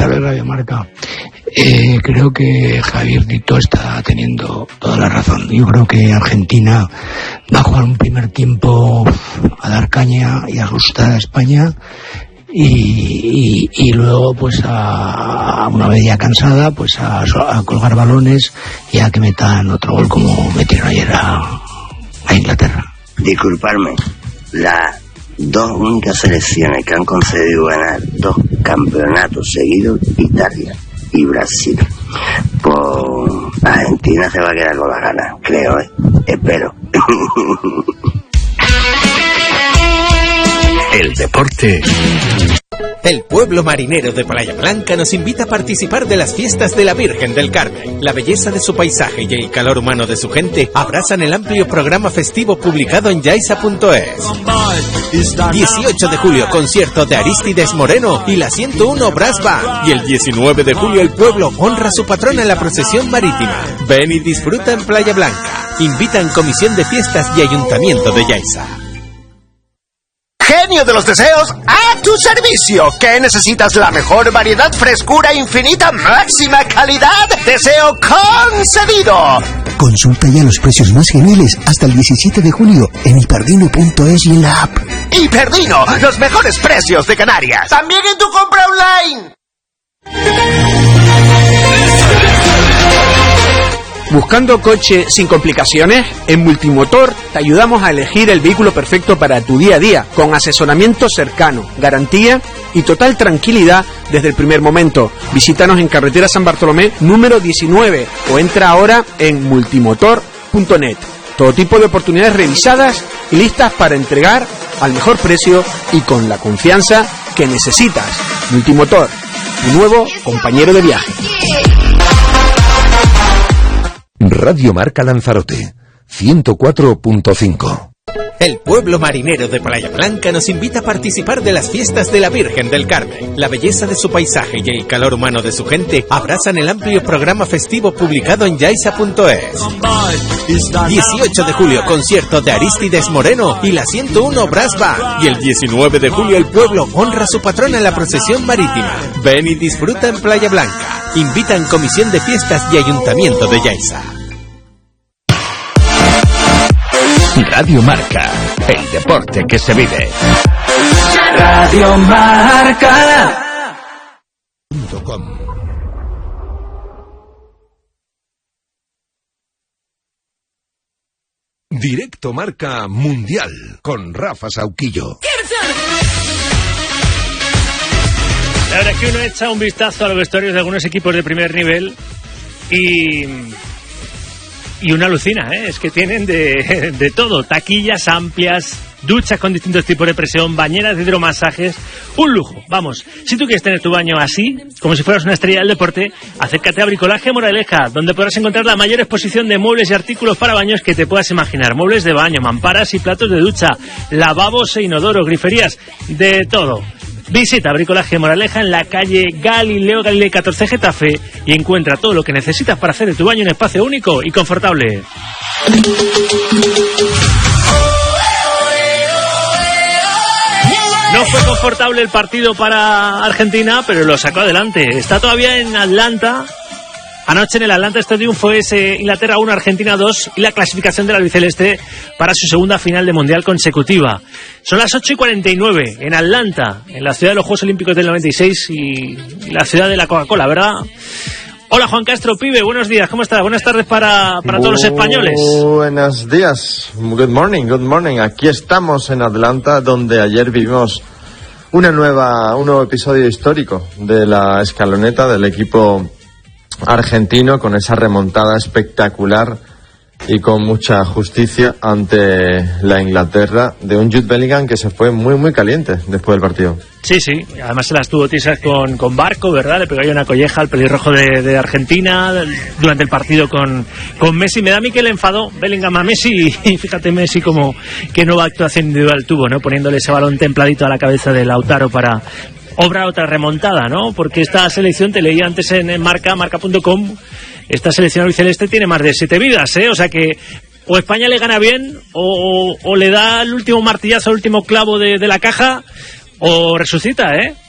tardes, Radio Marca. Creo que Javier Tito está teniendo toda la razón. Yo creo que Argentina va a jugar un primer tiempo a dar caña y a asustar a España, y luego pues a una vez ya cansada pues a colgar balones y a que metan otro gol como metieron ayer a Inglaterra. Disculparme, las dos únicas selecciones que han conseguido ganar 2 campeonatos seguidos, Italia y Brasil. Pues Argentina se va a quedar con las ganas, creo, espero. El deporte. El pueblo marinero de Playa Blanca nos invita a participar de las fiestas de la Virgen del Carmen. La belleza de su paisaje y el calor humano de su gente abrazan el amplio programa festivo publicado en Yaiza.es. 18 de julio, concierto de Arístides Moreno y la 101 Brass Band. Y el 19 de julio el pueblo honra a su patrona en la procesión marítima. Ven y disfruta en Playa Blanca. Invitan Comisión de Fiestas y Ayuntamiento de Yaiza. Genio de los deseos, a tu servicio. ¿Qué necesitas? La mejor variedad, frescura infinita, máxima calidad. Deseo concedido. Consulta ya los precios más geniales hasta el 17 de julio en hiperdino.es y en la app. Hiperdino, los mejores precios de Canarias. También en tu compra online. ¿Buscando coche sin complicaciones? En Multimotor te ayudamos a elegir el vehículo perfecto para tu día a día, con asesoramiento cercano, garantía y total tranquilidad desde el primer momento. Visítanos en Carretera San Bartolomé, número 19, o entra ahora en multimotor.net. Todo tipo de oportunidades revisadas y listas para entregar al mejor precio y con la confianza que necesitas. Multimotor, tu nuevo compañero de viaje. Radio Marca Lanzarote, 104.5. El pueblo marinero de Playa Blanca nos invita a participar de las fiestas de la Virgen del Carmen. La belleza de su paisaje y el calor humano de su gente abrazan el amplio programa festivo publicado en Yaiza.es. 18 de julio, concierto de Arístides Moreno y la 101 Brass Band. Y el 19 de julio el pueblo honra a su patrona en la procesión marítima. Ven y disfruta en Playa Blanca. Invitan Comisión de Fiestas y Ayuntamiento de Yaiza. Radio Marca, el deporte que se vive. Radio Marca. Directo Marca Mundial con Rafa Sauquillo. La verdad es que uno echa un vistazo a los vestuarios de algunos equipos de primer nivel y uno alucina, es que tienen de todo, taquillas amplias, duchas con distintos tipos de presión, bañeras de hidromasajes, un lujo. Vamos, si tú quieres tener tu baño así, como si fueras una estrella del deporte, acércate a Bricolaje Moraleja, donde podrás encontrar la mayor exposición de muebles y artículos para baños que te puedas imaginar. Muebles de baño, mamparas y platos de ducha, lavabos e inodoros, griferías, de todo. Visita Bricolaje Moraleja en la calle Galileo Galilei 14 Getafe y encuentra todo lo que necesitas para hacer de tu baño un espacio único y confortable. No fue confortable el partido para Argentina, pero lo sacó adelante. Está todavía en Atlanta. Anoche en el Atlanta Stadium fue ese Inglaterra 1, Argentina 2 y la clasificación del albiceleste para su segunda final de mundial consecutiva. Son las 8:49 en Atlanta, en la ciudad de los Juegos Olímpicos del 96 y la ciudad de la Coca-Cola, ¿verdad? Hola Juan Castro, pibe, buenos días, ¿cómo estás? Buenas tardes para todos los españoles. Buenos días, good morning. Aquí estamos en Atlanta, donde ayer vivimos un nuevo episodio histórico de la escaloneta del equipo argentino, con esa remontada espectacular y con mucha justicia ante la Inglaterra de un Jude Bellingham que se fue muy muy caliente después del partido. Sí, además se las tuvo tisas con Barco, ¿verdad? Le pegó ahí una colleja al pelirrojo de Argentina durante el partido con Messi. Me da a mí que le enfadó Bellingham a Messi y fíjate Messi como que nueva actuación individual tuvo, ¿no? Poniéndole ese balón templadito a la cabeza de Lautaro para obra otra remontada, ¿no? Porque esta selección, te leí antes en marca.com, esta selección albiceleste tiene más de 7 vidas, o sea que o España le gana bien o le da el último martillazo, el último clavo de la caja, o resucita,